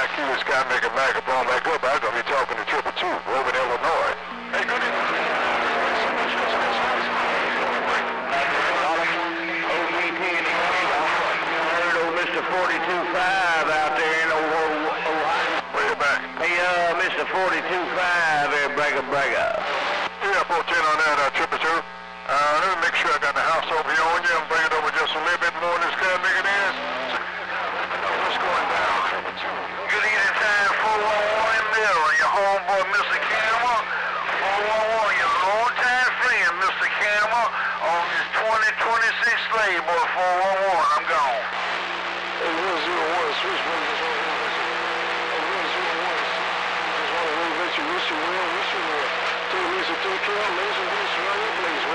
IQ, this guy making microphone back up. I'm going to be talking to 222 over in Illinois. Hey, good evening. Mr. 42.5 out there in Ohio. Way back. Hey, Mr. 42.5 there, Bragga. Yeah, 410 on that, 222. Let me make sure I got the house over here on you. I'm bringing it over just a little bit more than this guy making is. What's going down? Good evening time, 411 in there. Your homeboy, Mr. Campbell. 411, your long-time friend, Mr. Campbell, on this 2026 slave boy, 411. I'm gone. Hey, 101, switchboard is on here. Hey, 101. Just want to really let you wish you well. Take me to take care of Mason Wilson right here, please.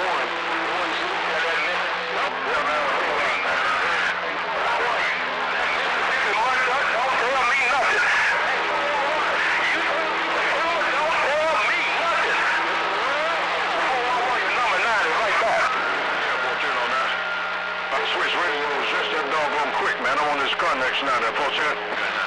1. Switch radio was just that doggone quick, man. I'm on this car next night, 410.